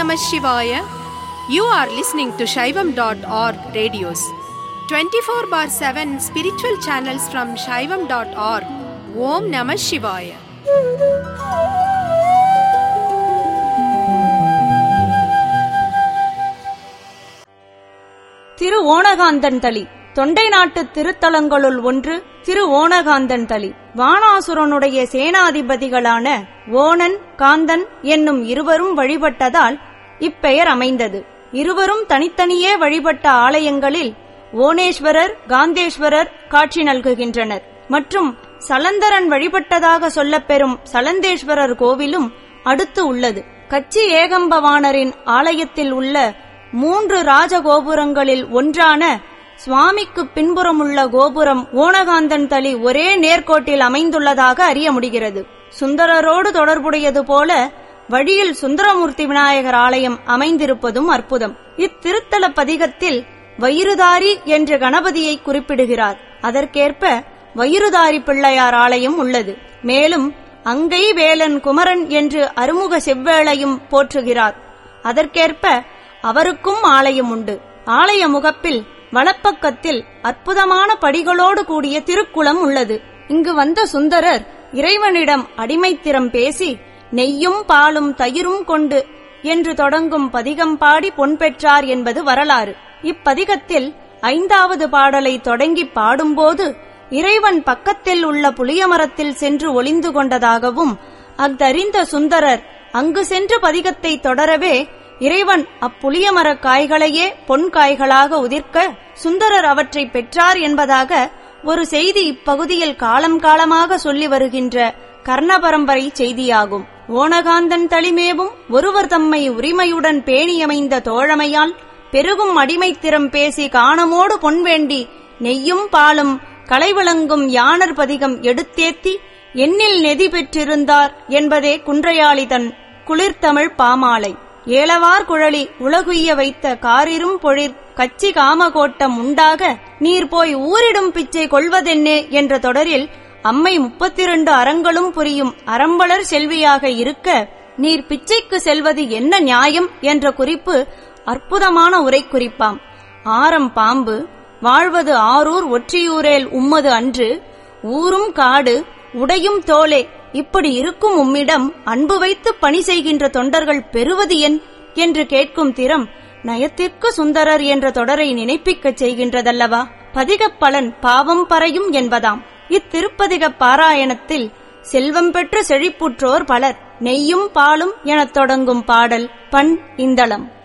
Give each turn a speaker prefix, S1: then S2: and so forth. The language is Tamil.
S1: Namah Shivaya. You are listening to Shaivam.org radios. 24/7 spiritual channels from Shaivam.org. Om Namah Shivaya.
S2: திரு ஓணகாந்தன் தளி. தொண்டை நாட்டு திருத்தலங்களுள் ஒன்று திரு ஓணகாந்தன் தளி. வானாசுரனுடைய சேனாதிபதிகளான ஓணன், காந்தன் என்னும் இருவரும் வழிபட்டதால் இப்பெயர் அமைந்தது. இருவரும் தனித்தனியே வழிபட்ட ஆலயங்களில் ஓணேஸ்வரர், காந்தேஸ்வரர் காட்சி நல்குகின்றனர். மற்றும் சலந்தரன் வழிபட்டதாக சொல்லப்பெறும் சலந்தேஸ்வரர் கோவிலும் அடுத்து உள்ளது. கச்சி ஏகம்பவாணரின் ஆலயத்தில் உள்ள 3 ராஜகோபுரங்களில் ஒன்றான சுவாமிக்கு பின்புறமுள்ள கோபுரம் ஓணகாந்தன் தளி ஒரே நேர்கோட்டில் அமைந்துள்ளதாக அறிய முடிகிறது. சுந்தரரோடு தொடர்புடையது போல வழியில் சுந்தரமூர்த்தி விநாயகர் ஆலயம் அமைந்திருப்பதும் அற்புதம். இத்திருத்தல பதிகத்தில் வயிறுதாரி என்ற கணபதியை குறிப்பிடுகிறார். அதற்கேற்ப வயிறுதாரி பிள்ளையார் ஆலயம் உள்ளது. மேலும் அங்கை வேலன் குமரன் என்று அருமுக செவ்வேளையும் போற்றுகிறார். அதற்கேற்ப அவருக்கும் ஆலயம் உண்டு. ஆலய முகப்பில் வலப்பக்கத்தில் அற்புதமான படிகளோடு கூடிய திருக்குளம் உள்ளது. இங்கு வந்த சுந்தரர் இறைவனிடம் அடிமைத்திறம் பேசி நெய்யும் பாலும் தயிரும் கொண்டு என்று தொடங்கும் பதிகம் பாடி பொன் பெற்றார் என்பது வரலாறு. இப்பதிகத்தில் 5வது பாடலை தொடங்கி பாடும்போது இறைவன் பக்கத்தில் உள்ள புளியமரத்தில் சென்று ஒளிந்து கொண்டதாகவும் அஃதறிந்த சுந்தரர் அங்கு சென்று பதிகத்தை தொடரவே இறைவன் அப்புளியமரக் காய்களையே பொன் காய்களாக உதிர்க்க சுந்தரர் அவற்றை பெற்றார் என்பதாக ஒரு செய்தி இப்பகுதியில் காலம் காலமாக சொல்லி வருகின்ற கர்ண பரம்பரை செய்தியாகும். ஓணகாந்தன் தளிமேவும் ஒருவர் தம்மை உரிமையுடன் பேணியமைந்த தோழமையால் பெருகும் அடிமைத்திறம் பேசி காணமோடு பொன் வேண்டி நெய்யும் பாலும் களைவிளங்கும் யானர் பதிகம் எடுத்தேத்தி எண்ணில் நெதி பெற்றிருந்தார் என்பதே குன்றையாளி தன் குளிர்தமிழ் பாமாலை. ஏலவார் குழலி உலகுய்ய வைத்த காரிரும் பொழிற் கச்சி காமகோட்டம் உண்டாக நீர் போய் ஊரிடும் பிச்சை கொள்வதென்னே என்ற தொடரில் அம்மை 32 அறங்களும் புரியும் அறம்பலர் செல்வியாக இருக்க நீர் பிச்சைக்கு செல்வது என்ன நியாயம் என்ற குறிப்பு அற்புதமான உரை குறிப்பாம். ஆரம் பாம்பு வாழ்வது ஆரூர் ஒற்றியூரேல் உம்மது அன்று ஊரும் காடு உடையும் தோலே இப்படி இருக்கும் உம்மிடம் அன்பு வைத்து பணி செய்கின்ற தொண்டர்கள் பெறுவது என் என்று கேட்கும் திறம் நயத்திற்கு சுந்தரர் என்ற தொடரை நினைப்பிக்கச் செய்கின்றதல்லவா? பதிகப் பலன் பாவம் பறையும் என்பதாம். இத்திருப்பதிக பாராயணத்தில் செல்வம் பெற்று செழிப்புற்றோர் பலர். நெய்யும் பாலும் எனத் தொடங்கும் பாடல் பண் இந்தளம்.